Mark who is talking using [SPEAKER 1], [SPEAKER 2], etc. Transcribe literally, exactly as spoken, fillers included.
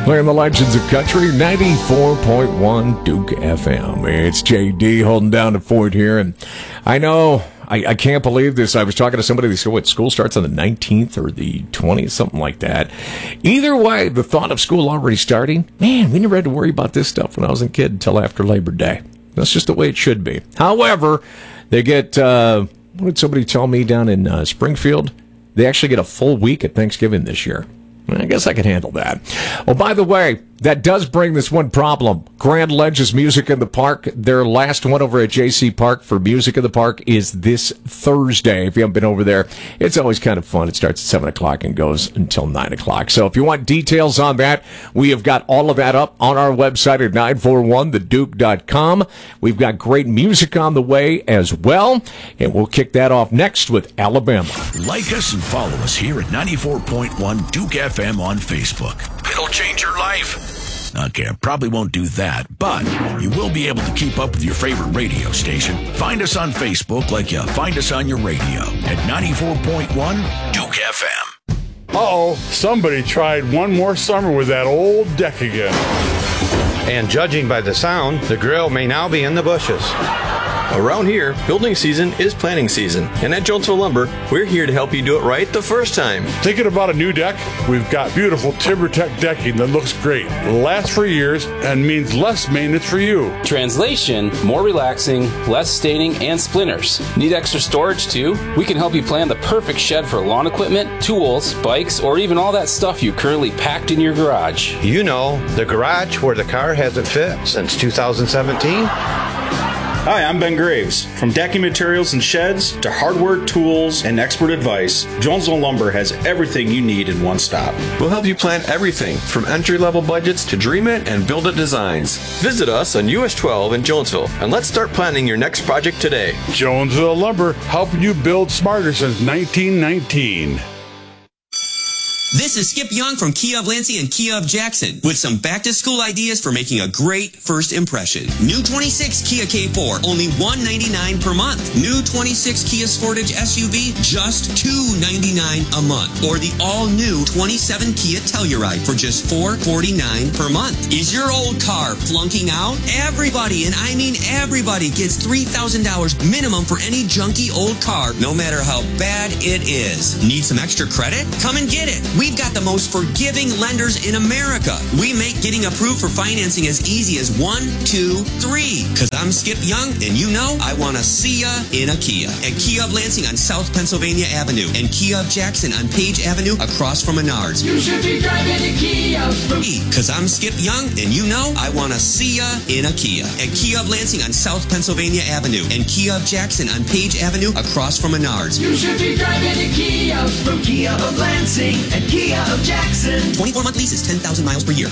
[SPEAKER 1] Playing the legends of country, ninety-four point one Duke F M. It's J D holding down the fort here, and I know, I, I can't believe this. I was talking to somebody, they said, what, school starts on the nineteenth or the twentieth, something like that. Either way, the thought of school already starting, man, we never had to worry about this stuff when I was a kid until after Labor Day. That's just the way it should be. However, they get, uh, what did somebody tell me down in uh, Springfield? They actually get a full week at Thanksgiving this year. I guess I can handle that. Well, by the way, that does bring this one problem. Grand Ledge's Music in the Park, their last one over at J C Park for Music in the Park is this Thursday. If you haven't been over there, it's always kind of fun. It starts at seven o'clock and goes until nine o'clock. So if you want details on that, we have got all of that up on our website at nine four one the duke dot com. We've got great music on the way as well, and we'll kick that off next with Alabama.
[SPEAKER 2] Like us and follow us here at ninety-four point one Duke F M on Facebook. It'll change your life. Okay, I probably won't do that, but you will be able to keep up with your favorite radio station. Find us on Facebook like you find us on your radio at ninety-four point one Duke F M.
[SPEAKER 3] Uh-oh, somebody tried one more summer with that old deck again.
[SPEAKER 4] And judging by the sound, the grill may now be in the bushes.
[SPEAKER 5] Around here, building season is planning season, and at Jonesville Lumber, we're here to help you do it right the first time.
[SPEAKER 3] Thinking about a new deck? We've got beautiful TimberTech decking that looks great, lasts for years, and means less maintenance for you.
[SPEAKER 6] Translation, more relaxing, less staining, and splinters. Need extra storage too? We can help you plan the perfect shed for lawn equipment, tools, bikes, or even all that stuff you currently packed in your garage.
[SPEAKER 4] You know, the garage where the car hasn't fit since two thousand seventeen.
[SPEAKER 7] Hi, I'm Ben Graves. From decking materials and sheds to hardware, tools, and expert advice, Jonesville Lumber has everything you need in one stop.
[SPEAKER 5] We'll help you plan everything from entry-level budgets to dream it and build it designs. Visit us on U S twelve in Jonesville, and let's start planning your next project today.
[SPEAKER 3] Jonesville Lumber, helping you build smarter since nineteen nineteen.
[SPEAKER 8] This is Skip Young from Kia of Lansing and Kia of Jackson with some back-to-school ideas for making a great first impression. New twenty-six Kia K four, only one hundred ninety-nine dollars per month. New twenty-six Kia Sportage S U V, just two hundred ninety-nine dollars a month. Or the all-new twenty-seven Kia Telluride for just four hundred forty-nine dollars per month. Is your old car flunking out? Everybody, and I mean everybody, gets three thousand dollars minimum for any junky old car, no matter how bad it is. Need some extra credit? Come and get it. We've got the most forgiving lenders in America. We make getting approved for financing as easy as one, two, three. Because I'm Skip Young, and you know I want to see ya in a Kia. At Kia of Lansing on South Pennsylvania Avenue and Kia of Jackson on Page Avenue across from Menards. You should be driving a Kia. Because I'm Skip Young, and you know I want to see ya in a Kia. At Kia of Lansing on South Pennsylvania Avenue and Kia of Jackson on Page Avenue across from Menards. You should be driving a Kia from Kia of Lansing and Kia of Jackson. twenty-four month lease is ten thousand miles per year.